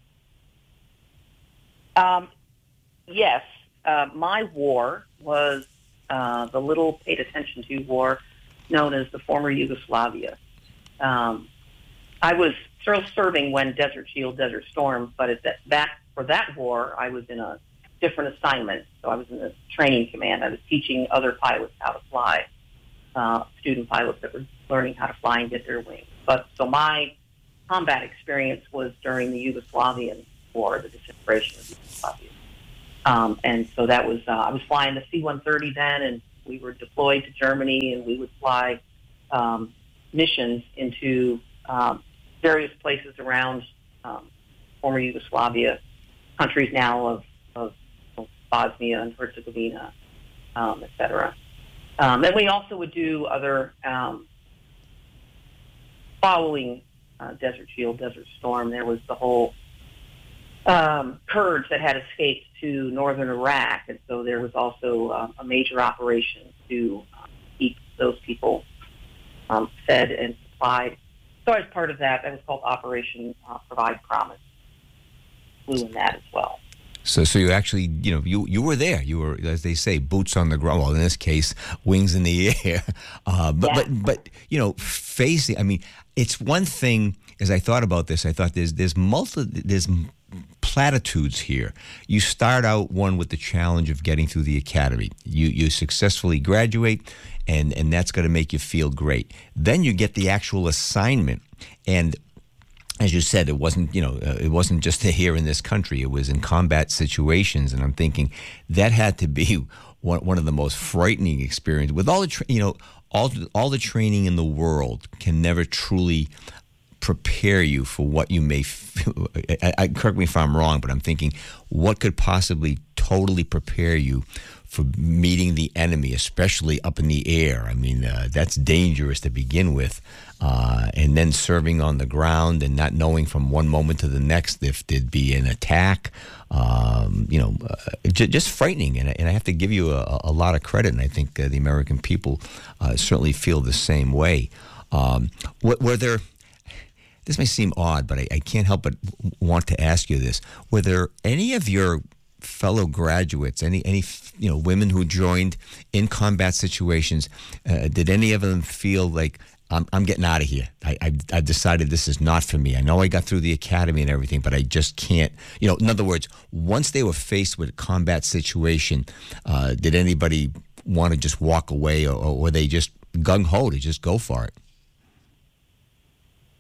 Um, yes, uh, my war was uh, the little paid attention to war known as the former Yugoslavia. Um, I was still serving when Desert Shield, Desert Storm, but at that, that for that war, I was in a different assignment. So I was in the training command. I was teaching other pilots how to fly, uh, student pilots that were learning how to fly and get their wings. But so my combat experience was during the Yugoslavian war, the disintegration of Yugoslavia. Um, and so that was, uh, I was flying the C one thirty then, and we were deployed to Germany, and we would fly um, missions into um, various places around um, former Yugoslavia, countries now of, of, of Bosnia and Herzegovina, um, et cetera. Um, and we also would do other um, following uh, Desert Shield, Desert Storm. There was the whole Um, Kurds that had escaped to northern Iraq, and so there was also uh, a major operation to uh, keep those people um, fed and supplied. So as part of that, that was called Operation uh, Provide Promise. Flew in that as well. So, so you actually, you know, you you were there. You were, as they say, boots on the ground. Well, in this case, wings in the air. Uh, but, Yeah. but, but, you know, facing. I mean, it's one thing. As I thought about this, I thought there's there's multi there's platitudes here. You start out one with the challenge of getting through the academy. You you successfully graduate, and and that's going to make you feel great. Then you get the actual assignment, and as you said, it wasn't, you know, uh, it wasn't just here in this country. It was in combat situations, and I'm thinking that had to be one, one of the most frightening experiences. With all the, tra- you know, all all the training in the world can never truly prepare you for what you may. F- I, I, correct me if I'm wrong, but I'm thinking, what could possibly totally prepare you for meeting the enemy, especially up in the air? I mean, uh, that's dangerous to begin with. Uh, and then serving on the ground and not knowing from one moment to the next if there'd be an attack, um, you know, uh, j- just frightening. And, and I have to give you a, a lot of credit, and I think uh, the American people uh, certainly feel the same way. Um, were, were there... This may seem odd, but I, I can't help but want to ask you this. Were there any of your fellow graduates, any any you know women who joined in combat situations, uh, did any of them feel like, I'm, I'm getting out of here. I, I, I've decided this is not for me. I know I got through the academy and everything, but I just can't, you know, in other words, once they were faced with a combat situation, uh, did anybody want to just walk away, or, or were they just gung-ho to just go for it?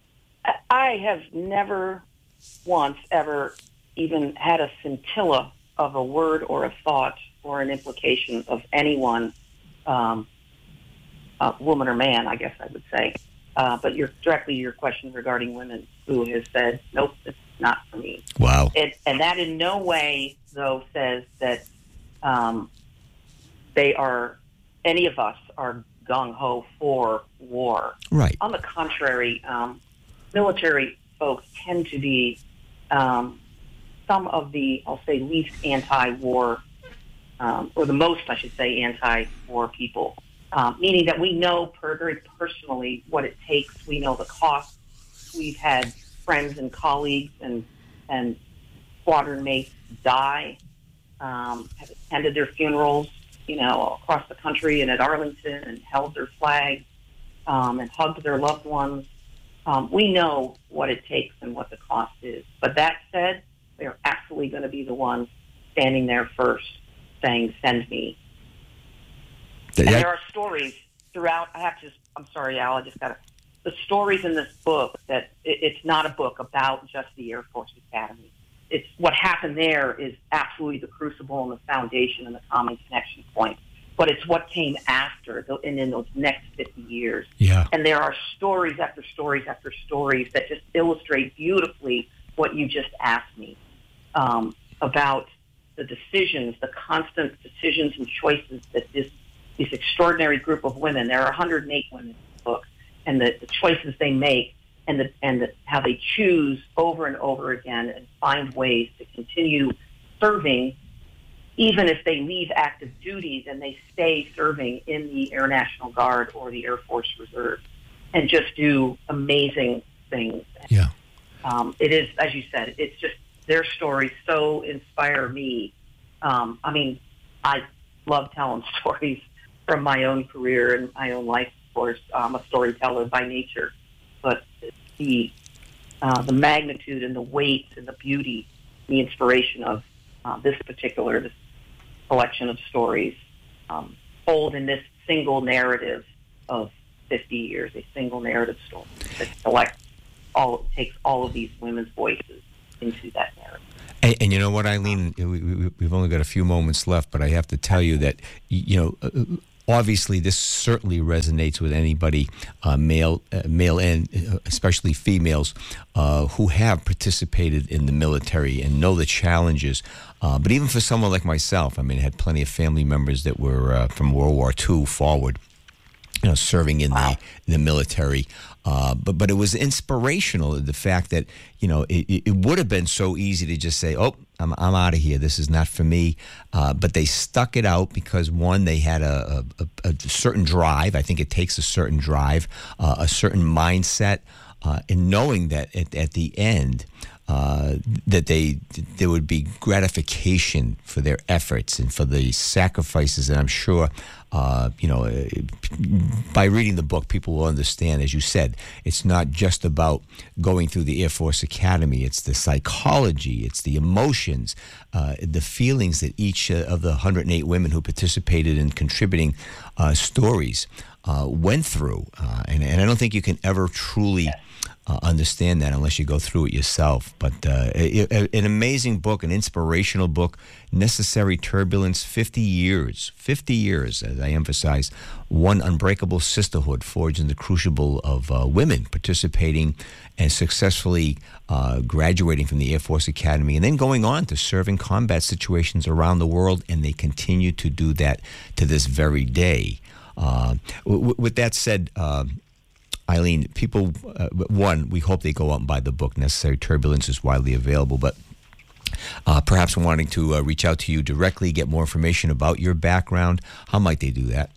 I have never once ever even had a scintilla of a word or a thought or an implication of anyone, um, uh, woman or man, I guess I would say. Uh, but your directly your question regarding women who has said, nope, it's not for me. Wow. It, and that in no way, though, says that um, they are, any of us are gung-ho for war. Right. On the contrary, um, military folks tend to be um, some of the, I'll say, least anti-war, um, or the most, I should say, anti-war people. Um, meaning that we know per, very personally what it takes. We know the costs. We've had friends and colleagues and and squadron mates die, um, have attended their funerals, you know, across the country and at Arlington, and held their flag um, and hugged their loved ones. Um, we know what it takes and what the cost is. But that said, they are absolutely going to be the ones standing there first, saying, "Send me." And there are stories throughout. I have to. I'm sorry, Al. I just got to. The stories in this book that it, it's not a book about just the Air Force Academy. It's what happened there is absolutely the crucible and the foundation and the common connection point. But it's what came after and in those next fifty years. Yeah. And there are stories after stories after stories that just illustrate beautifully what you just asked me um, about the decisions, the constant decisions and choices that this. This extraordinary group of women. There are one hundred eight women in the book, and the, the choices they make, and the and the, how they choose over and over again, and find ways to continue serving, even if they leave active duties and they stay serving in the Air National Guard or the Air Force Reserve, and just do amazing things. Yeah. Um, it is, as you said, it's just their stories so inspire me. Um, I mean, I love telling stories from my own career and my own life, of course. I'm a storyteller by nature, but the uh, the magnitude and the weight and the beauty, the inspiration of uh, this particular this collection of stories, um, told in this single narrative of fifty years, a single narrative story that collects all, takes all of these women's voices into that narrative. And, and you know what, Eileen, we, we, we've only got a few moments left, but I have to tell you that, you know, uh, obviously this certainly resonates with anybody, uh, male, uh, male and uh, especially females, uh, who have participated in the military and know the challenges. Uh, but even for someone like myself, I mean, I had plenty of family members that were uh, from World War Two forward, you know, serving in the, in the military. Uh, but but it was inspirational, the fact that, you know, it, it would have been so easy to just say, oh, I'm I'm out of here. This is not for me. Uh, but they stuck it out because, one, they had a, a, a certain drive. I think it takes a certain drive, uh, a certain mindset, uh, in knowing that at, at the end, uh, that they there would be gratification for their efforts and for the sacrifices. And I'm sure, uh, you know, by reading the book, people will understand, as you said, it's not just about going through the Air Force Academy. It's the psychology, it's the emotions, uh, the feelings that each uh, of the one hundred eight women who participated in contributing uh, stories uh, went through. Uh, and, and I don't think you can ever truly Uh, understand that unless you go through it yourself. But uh, it, it, an amazing book, an inspirational book, Necessary Turbulence, fifty years, fifty years, as I emphasize, one unbreakable sisterhood forged in the crucible of uh, women participating and successfully uh, graduating from the Air Force Academy and then going on to serve in combat situations around the world, and they continue to do that to this very day. Uh, w- with that said, uh, Eileen, people, uh, one, we hope they go out and buy the book. Necessary Turbulence is widely available, but uh, perhaps wanting to uh, reach out to you directly, get more information about your background, how might they do that?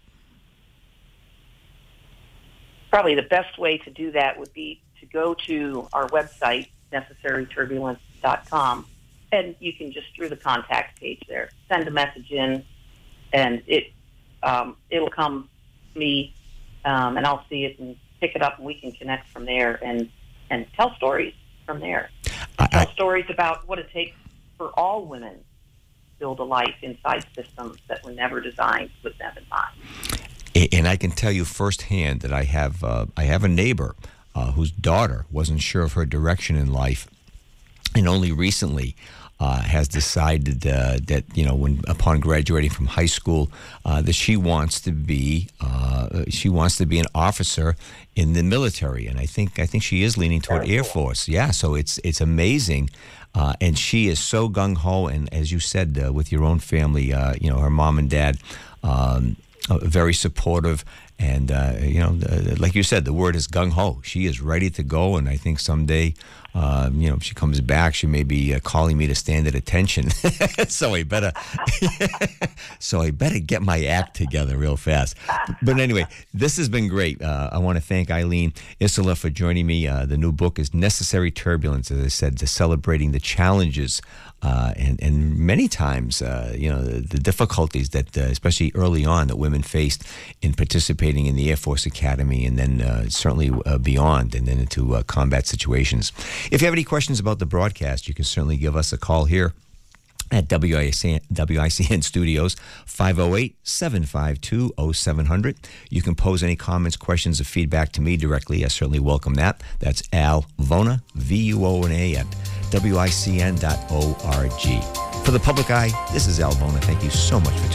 Probably the best way to do that would be to go to our website, necessary turbulence dot com, and you can just, through the contact page there, send a message in, and it, um, it'll come to me, um, and I'll see it and pick it up, and we can connect from there and, and tell stories from there. I, tell I, stories about what it takes for all women to build a life inside systems that were never designed with them in mind. And I can tell you firsthand that I have uh, I have a neighbor uh, whose daughter wasn't sure of her direction in life, and only recently uh, has decided uh, that, you know, when upon graduating from high school, uh, that she wants to be uh, she wants to be an officer in the military, and I think I think she is leaning toward Air Force. Yeah, so it's it's amazing. Uh, and she is so gung-ho, and as you said, uh, with your own family, uh, you know, her mom and dad, um, uh, very supportive, and, uh, you know, uh, like you said, the word is gung-ho. She is ready to go, and I think someday, uh, you know, if she comes back, she may be uh, calling me to stand at attention. so I better, so I better get my act together real fast. But anyway, this has been great. Uh, I want to thank Eileen Isola for joining me. Uh, the new book is Necessary Turbulence, as I said, to celebrating the challenges uh, and, and many times, uh, you know, the, the difficulties that, uh, especially early on, that women faced in participating in the Air Force Academy, and then uh, certainly uh, beyond, and then into uh, combat situations. If you have any questions about the broadcast, you can certainly give us a call here at W I C N, W I C N Studios, five oh eight, seven five two, oh seven hundred. You can pose any comments, questions, or feedback to me directly. I certainly welcome that. That's Al Vona, V U O N A, at W I C N dot org. For the public eye, this is Al Vona. Thank you so much for tuning in.